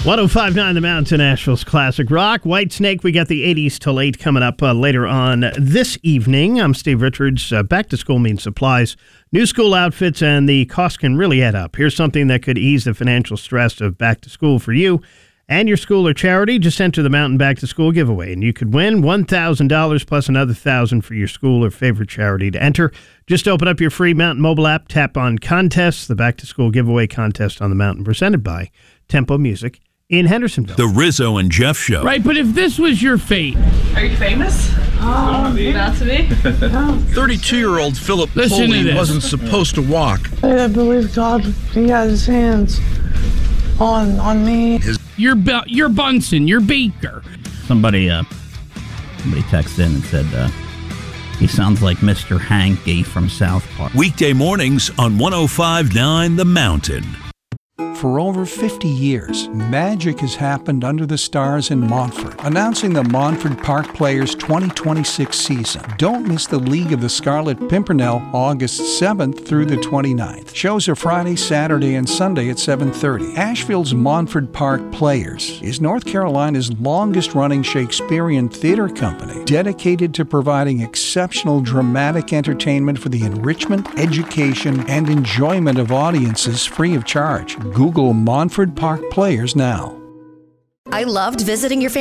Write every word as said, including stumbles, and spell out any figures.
one oh five point nine The Mountain, Nashville's classic rock. Whitesnake, we got the eighties till eight coming up uh, later on this evening. I'm Steve Richards. Uh, back to school means supplies, new school outfits, and the cost can really add up. Here's something that could ease the financial stress of back to school for you and your school or charity. Just enter the Mountain Back to School giveaway, and you could win one thousand dollars plus another one thousand dollars for your school or favorite charity. To enter, just open up your free Mountain mobile app, tap on contests, the Back to School giveaway contest on the Mountain, presented by Tempo Music in Hendersonville. The Rizzo and Jeff Show. Right, but if this was your fate... Are you famous? Oh, about to be? thirty-two-year-old Philip Listen Foley to this. wasn't supposed to walk. I believe God, he had his hands on on me. You're, Bu- you're Bunsen, you're Baker. Somebody, uh, somebody texted in and said, uh, he sounds like Mister Hanky from South Park. Weekday mornings on one oh five point nine The Mountain. For over fifty years, magic has happened under the stars in Montfort. Announcing the Montfort Park Players twenty twenty-six season. Don't miss the League of the Scarlet Pimpernel August seventh through the twenty-ninth. Shows are Friday, Saturday, and Sunday at seven thirty. Asheville's Montfort Park Players is North Carolina's longest-running Shakespearean theater company, dedicated to providing exceptional dramatic entertainment for the enrichment, education, and enjoyment of audiences free of charge. Google Montfort Park Players now. I loved visiting your family.